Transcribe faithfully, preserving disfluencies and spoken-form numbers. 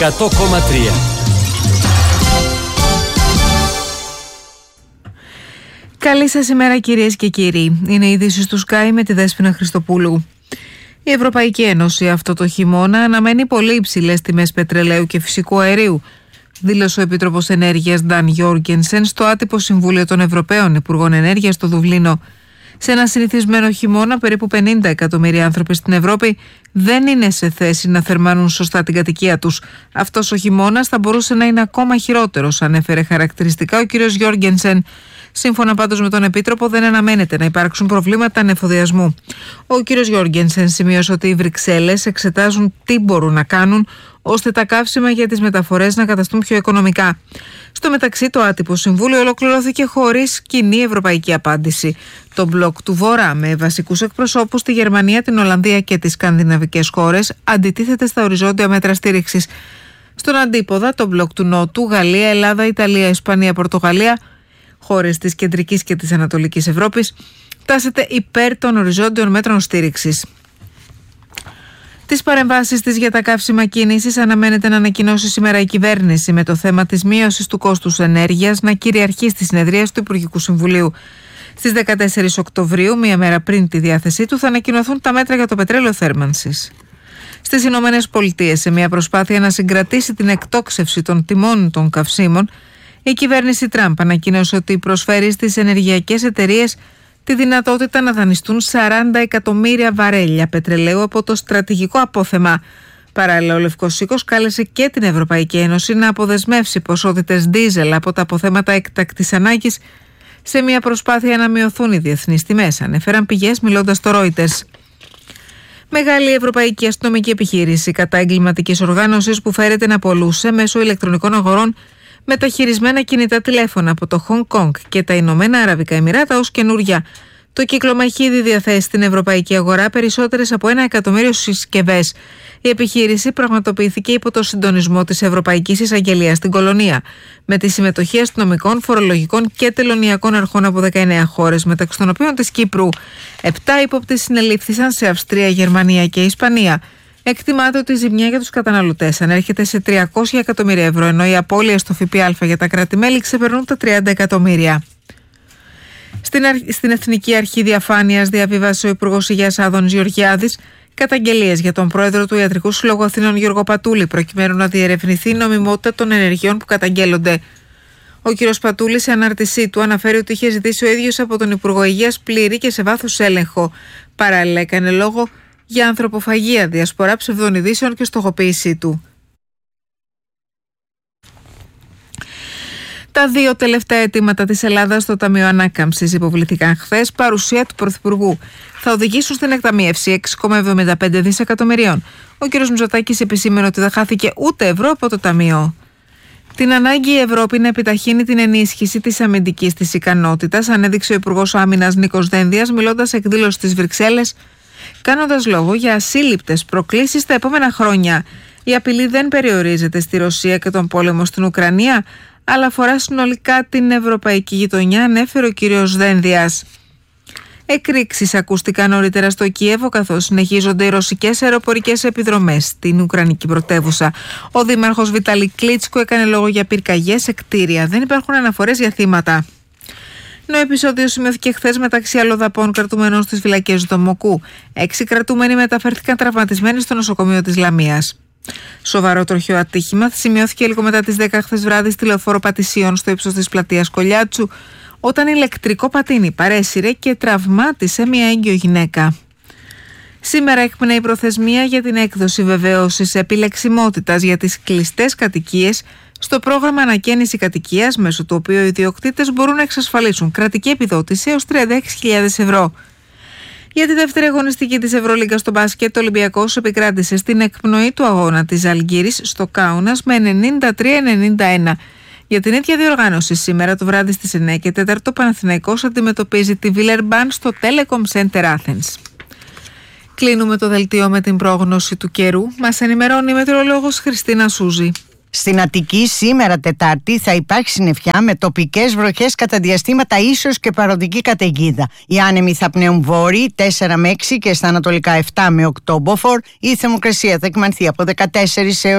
εκατό κόμμα τρία. Καλή σας ημέρα κυρίες και κύριοι. Είναι η είδηση του Sky με τη Δέσποινα Χριστοπούλου. Η Ευρωπαϊκή Ένωση αυτό το χειμώνα αναμένει πολύ υψηλές τιμές πετρελαίου και φυσικού αερίου, δήλωσε ο Επίτροπος Ενέργειας Νταν Γιόργενσεν στο άτυπο Συμβούλιο των Ευρωπαίων Υπουργών Ενέργειας στο Δουβλίνο. Σε ένα συνηθισμένο χειμώνα, περίπου πενήντα εκατομμύρια άνθρωποι στην Ευρώπη δεν είναι σε θέση να θερμάνουν σωστά την κατοικία τους. Αυτός ο χειμώνας θα μπορούσε να είναι ακόμα χειρότερος, ανέφερε χαρακτηριστικά ο κ. Γιόργενσεν. Σύμφωνα πάντως με τον Επίτροπο, δεν αναμένεται να υπάρξουν προβλήματα ανεφοδιασμού. Ο κ. Γιόργενσεν σημείωσε ότι οι Βρυξέλλες εξετάζουν τι μπορούν να κάνουν ώστε τα καύσιμα για τις μεταφορές να καταστούν πιο οικονομικά. Στο μεταξύ, το άτυπο συμβούλιο ολοκληρώθηκε χωρίς κοινή ευρωπαϊκή απάντηση. Το μπλοκ του Βορρά, με βασικούς εκπροσώπους στη Γερμανία, την Ολλανδία και τις σκανδιναβικές χώρες, αντιτίθεται στα οριζόντια μέτρα στήριξης. Στον αντίποδα, το μπλοκ του Νότου, Γαλλία, Ελλάδα, Ιταλία, Ισπανία, Πορτογαλία, χώρες της κεντρικής και της ανατολικής Ευρώπης, τάσεται υπέρ των οριζόντιων μέτρων στήριξης. Τις παρεμβάσεις της για τα καύσιμα κίνησης αναμένεται να ανακοινώσει σήμερα η κυβέρνηση, με το θέμα της μείωσης του κόστους ενέργειας να κυριαρχεί στη συνεδρίαση του Υπουργικού Συμβουλίου. Στις δεκατέσσερις Οκτωβρίου, μία μέρα πριν τη διάθεσή του, θα ανακοινωθούν τα μέτρα για το πετρέλαιο θέρμανσης. Στις Ηνωμένες Πολιτείες, σε μια προσπάθεια να συγκρατήσει την εκτόξευση των τιμών των καυσίμων, η κυβέρνηση Τραμπ ανακοίνωσε ότι προσφέρει στις ενεργειακές εταιρείες τη δυνατότητα να δανειστούν σαράντα εκατομμύρια βαρέλια πετρελαίου από το στρατηγικό απόθεμα. Παράλληλα, ο Λευκός Οίκος κάλεσε και την Ευρωπαϊκή Ένωση να αποδεσμεύσει ποσότητες ντίζελ από τα αποθέματα έκτακτης ανάγκης σε μια προσπάθεια να μειωθούν οι διεθνείς τιμές, ανέφεραν πηγές μιλώντας στο Reuters. Μεγάλη ευρωπαϊκή αστυνομική επιχείρηση κατά εγκληματικής οργάνωσης που φέρεται να πωλούσε μέσω ηλεκτρονικών αγορών μεταχειρισμένα κινητά τηλέφωνα από το Χονγκ Κονγκ και τα Ηνωμένα Αραβικά Εμιράτα ως καινούρια. Το κύκλωμα έχει ήδη διαθέσει στην ευρωπαϊκή αγορά περισσότερες από ένα εκατομμύριο συσκευές. Η επιχείρηση πραγματοποιήθηκε υπό το συντονισμό της Ευρωπαϊκής Εισαγγελίας στην Κολονία, με τη συμμετοχή αστυνομικών, φορολογικών και τελωνειακών αρχών από δεκαεννέα χώρες, μεταξύ των οποίων της Κύπρου. Επτά ύποπτοι συνελήφθησαν σε Αυστρία, Γερμανία και Ισπανία. Εκτιμάται ότι η ζημιά για τους καταναλωτές ανέρχεται σε τριακόσια εκατομμύρια ευρώ, ενώ οι απώλειες στο ΦΠΑ για τα κράτη-μέλη ξεπερνούν τα τριάντα εκατομμύρια. Στην, αρχ... Στην Εθνική Αρχή Διαφάνειας διαβίβασε ο Υπουργός Υγείας Άδωνης Γεωργιάδης καταγγελίες για τον πρόεδρο του Ιατρικού Συλλόγου Αθηνών Γιώργο Πατούλη, προκειμένου να διερευνηθεί η νομιμότητα των ενεργειών που καταγγέλλονται. Ο κ. Πατούλης, σε ανάρτησή του, αναφέρει ότι είχε ζητήσει ο ίδιος από τον Υπουργό Υγείας πλήρη και σε βάθος έλεγχο. Παράλληλα, έκανε λόγο για ανθρωποφαγία, διασπορά ψευδών ειδήσεων και στοχοποίησή του. Τα δύο τελευταία αιτήματα της Ελλάδας στο Ταμείο Ανάκαμψης υποβληθήκαν χθες, παρουσία του Πρωθυπουργού. Θα οδηγήσουν στην εκταμείευση έξι κόμμα εβδομήντα πέντε δισεκατομμυρίων. Ο κ. Μητσοτάκης επισήμενε ότι δεν χάθηκε ούτε ευρώ από το Ταμείο. Την ανάγκη η Ευρώπη να επιταχύνει την ενίσχυση της αμυντικής της ικανότητας ανέδειξε ο Υπουργός Άμυνας Νίκος Δένδιας, μιλώντας σε εκδήλωση στις Βρυξέλλες, κάνοντας λόγο για ασύλληπτες προκλήσεις τα επόμενα χρόνια. Η απειλή δεν περιορίζεται στη Ρωσία και τον πόλεμο στην Ουκρανία, αλλά αφορά συνολικά την ευρωπαϊκή γειτονιά, ανέφερε ο κύριος Δένδιας. Εκρήξεις ακούστηκαν νωρίτερα στο Κίεβο, καθώς συνεχίζονται οι ρωσικές αεροπορικές επιδρομές στην Ουκρανική πρωτεύουσα. Ο δήμαρχος Βιταλί Κλίτσκο έκανε λόγο για πυρκαγιές σε κτίρια. Δεν υπάρχουν αναφορές για θύματα. Το επεισόδιο σημειώθηκε χθες μεταξύ αλλοδαπών κρατουμένων στις φυλακές του Δομοκού. Έξι κρατούμενοι μεταφέρθηκαν τραυματισμένοι στο νοσοκομείο της Λαμίας. Σοβαρό τροχαίο ατύχημα σημειώθηκε λίγο μετά τις δέκα χθες βράδυ στη λεωφόρο Πατησίων, στο ύψος της πλατείας Κολιάτσου, όταν ηλεκτρικό πατίνι παρέσυρε και τραυμάτισε μια έγκυο γυναίκα. Σήμερα έκπνεε η προθεσμία για την έκδοση βεβαίωσης επιλεξιμότητας για τις κλειστές κατοικίες στο πρόγραμμα Ανακαίνιση Κατοικίας, μέσω του οποίου οι ιδιοκτήτες μπορούν να εξασφαλίσουν κρατική επιδότηση έως τριάντα έξι χιλιάδες ευρώ. Για τη δεύτερη αγωνιστική της Ευρωλίγκα στο μπάσκετ, ο Ολυμπιακός επικράτησε στην εκπνοή του αγώνα της Ζαλγκύρης στο Κάουνας με ενενήντα τρία ενενήντα ένα. Για την ίδια διοργάνωση, σήμερα το βράδυ στις εννέα και τέσσερα ο Παναθηναϊκός αντιμετωπίζει τη Βίλερμπαν στο Telecom Center Athens. Κλείνουμε το δελτίο με την πρόγνωση του καιρού. Μας ενημερώνει η μετεωρολόγος Χριστίνα Σούζη. Στην Αττική σήμερα Τετάρτη θα υπάρχει συννεφιά με τοπικές βροχές κατά διαστήματα, ίσως και παροδική καταιγίδα. Οι άνεμοι θα πνέουν βόρειοι τέσσερα με έξι και στα ανατολικά επτά με οκτώ μποφόρ. Η θερμοκρασία θα εκμανθεί από δεκατέσσερα έως